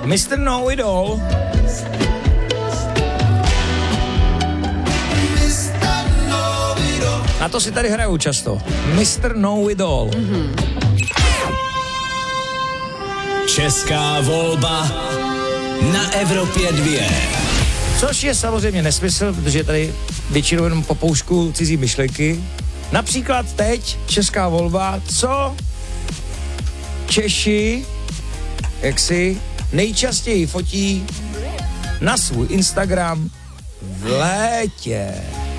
Mr. Know It All. Na to si tady hrajou často. Mr. Know It All. Česká volba na Evropě 2. Což je samozřejmě nesmysl, protože tady většinou jenom popoušku cizí myšlenky. Například teď česká volba, co Češi, jak si nejčastěji fotí na svůj Instagram v létě.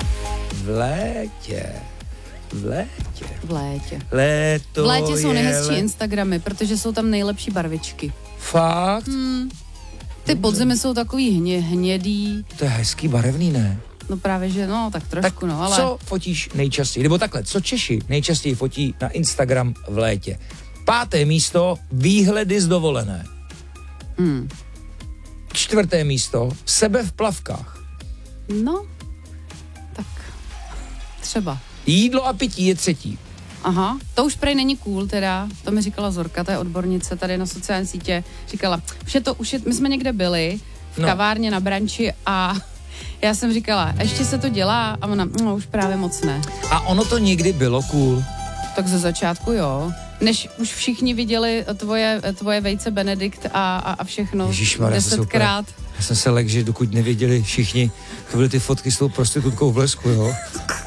Léto v létě jsou nejhezčí Instagramy, protože jsou tam nejlepší barvičky. Fakt? Ty podzimy jsou takový hnědý. To je hezký barevný, ne? No právě, že no, tak trošku, Tak no, ale... co fotíš nejčastěji? Nebo takhle, co Češi nejčastěji fotí na Instagram v létě? 5. místo, výhledy z dovolené. 4. místo, sebe v plavkách. No, tak třeba. Jídlo a pití je 3. Aha, to už prej není cool teda, to mi říkala Zorka, to je odbornice tady na sociální sítě, říkala, my jsme někde byli v kavárně na branči a já jsem říkala, ještě se to dělá a ona, no už právě moc ne. A ono to někdy bylo cool. Tak ze začátku jo, než už všichni viděli tvoje vejce Benedikt a všechno. Ježišmarja, 10krát. Já jsem se lek, že dokud nevěděli všichni, jak byly ty fotky s tou prostitutkou v Blesku, jo.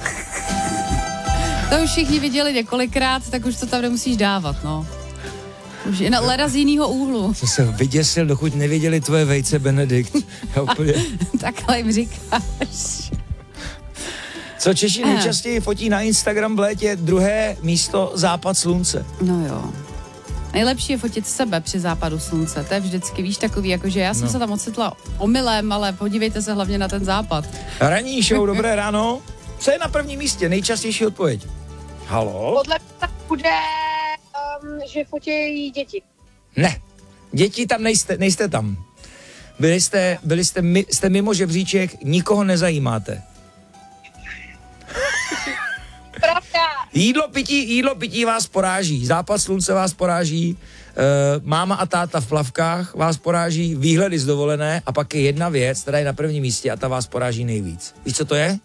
To už všichni viděli několikrát, tak už to tam nemusíš dávat, no. Už je leda z jiného úhlu. Jsem se vyděsil, dokud nevěděli tvoje vejce Benedikt. Takhle jim říkáš. Co Češi nejčastěji fotí na Instagram v létě? 2. místo, západ slunce. No jo. Nejlepší je fotit sebe při západu slunce. To je vždycky, víš, takový, jakože já jsem se tam ocitla omylem, ale podívejte se hlavně na ten západ. Ranní show, dobré ráno. Co je na prvním místě? Nejčastější odpověď. Halo? Podle mě tak bude, že fotí děti. Ne. Děti tam nejste tam. Jste mimo žebříček, nikoho nezajímáte. Pravda. Jídlo, pití vás poráží. Západ slunce vás poráží. Máma a táta v plavkách vás poráží. Výhledy z dovolené. A pak je jedna věc, která je na prvním místě a ta vás poráží nejvíc. Víš, co to je?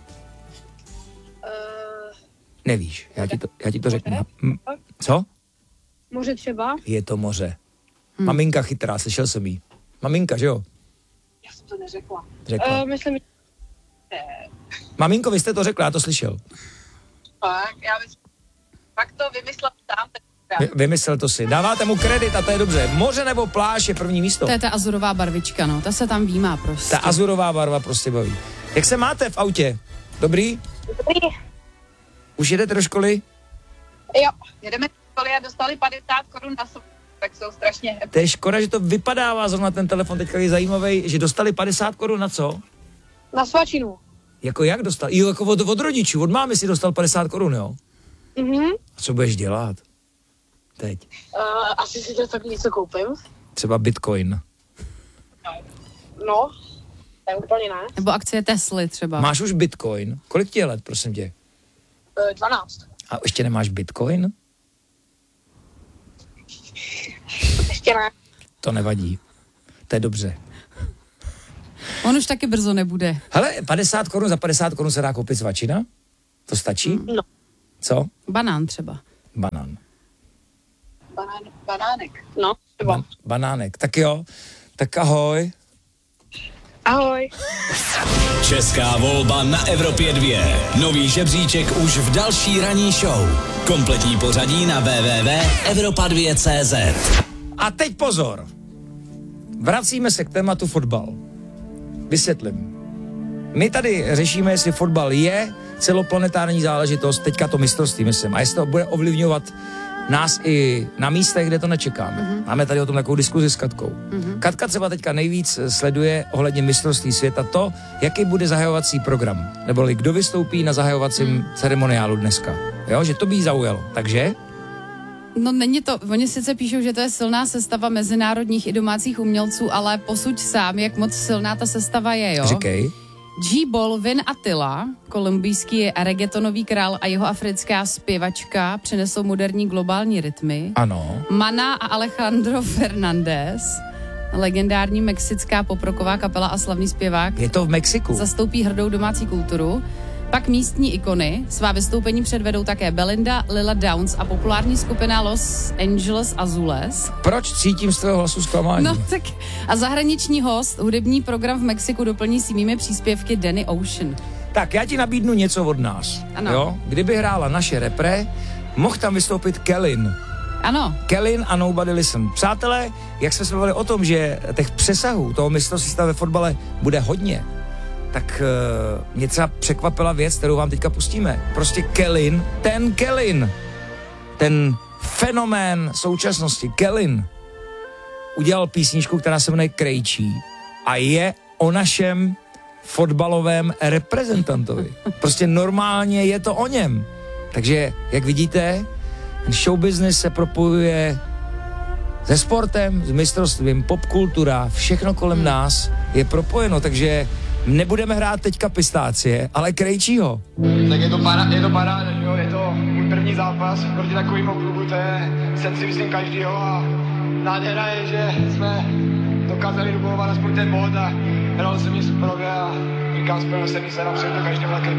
Nevíš, já ti to řeknu. Co? Moře třeba? Je to moře. Maminka chytrá, slyšel jsem jí. Maminka, že jo? Já jsem to neřekla. Řekla. Myslím, že... Maminko, vy jste to řekla, já to slyšel. Pak to vymyslel sám. Vymyslel to si. Dáváte mu kredit a to je dobře. Moře nebo pláž je první místo. To je ta azurová barvička, no. Ta se tam výjímá prostě. Ta azurová barva prostě baví. Jak se máte v autě? Dobrý? Dobrý. Už jedete do školy? Jo, jedeme do školy a dostali 50 korun na sobě, tak jsou strašně happy. To je škoda, že to vypadává zrovna ten telefon, teďka je zajímavý, že dostali 50 korun na co? Na svačinu. Jako jak dostal? Jo, jako od rodičů, od mámy si dostal 50 korun, jo? A co budeš dělat? Teď. Asi si to tak něco koupím. Třeba Bitcoin. No, to je úplně ne. Nebo akcie Tesly třeba. Máš už Bitcoin? Kolik ti je let, prosím tě? 12. A ještě nemáš Bitcoin? Ještě ne. To nevadí. To je dobře. On už taky brzo nebude. Hele, 50 korun, za 50 korun se dá koupit svačina? To stačí? No. Co? Banán třeba. Banán. Banánek. No, třeba. Banánek. Tak jo. Tak ahoj. Ahoj. Česká volba na Evropě 2. Nový žebříček už v další ranní show. Kompletní pořadí na www.evropa2.cz. A teď pozor. Vracíme se k tématu fotbal. Vysvětlím. My tady řešíme, jestli fotbal je celoplanetární záležitost, teďka to mistrovství, myslím, a jestli to bude ovlivňovat nás i na místech, kde to nečekáme. Máme tady o tom takovou diskuzi s Katkou. Katka třeba teďka nejvíc sleduje ohledně mistrovství světa to, jaký bude zahajovací program, neboli kdo vystoupí na zahajovacím ceremoniálu dneska. Jo, že to by jí zaujalo. Takže? No není to, oni sice píšou, že to je silná sestava mezinárodních i domácích umělců, ale posuď sám, jak moc silná ta sestava je, jo? Říkej. G-Ball Vin Attila, kolumbijský reggaetonový král a jeho africká zpěvačka přinesou moderní globální rytmy. Ano. Mana a Alejandro Fernández, legendární mexická poprocková kapela a slavný zpěvák. Je to v Mexiku. Zastoupí hrdou domácí kulturu. Pak místní ikony. Svá vystoupení předvedou také Belinda, Lila Downs a populární skupina Los Angeles Azules. Proč cítím z tvého hlasu zklamání? No tak a zahraniční host, hudební program v Mexiku doplní svými příspěvky Danny Ocean. Tak já ti nabídnu něco od nás. Ano. Jo? Kdyby hrála naše repre, mohl tam vystoupit Kellyn. Ano. Kellyn a Nobody Listen. Přátelé, jak jsme se bavili o tom, že těch přesahů toho mistrovství ve fotbale bude hodně, tak mě třeba překvapila věc, kterou vám teďka pustíme. Prostě Kellyn, ten fenomén současnosti, Kellyn, udělal písničku, která se jmenuje Krejčí a je o našem fotbalovém reprezentantovi. Prostě normálně je to o něm. Takže, jak vidíte, show business se propojuje se sportem, s mistrovstvím, popkultura, všechno kolem nás je propojeno, takže nebudeme hrát teďka Pistácie, ale Krejčího. Tak je to paráda, že jo, je to můj první zápas proti takovému klubu, to je sen si myslím každýho a nádhera je, že jsme dokázali dobovat aspoň ten bod a hrál jsem ji superově a říkám, spojil jsem se napřed do každého na krk.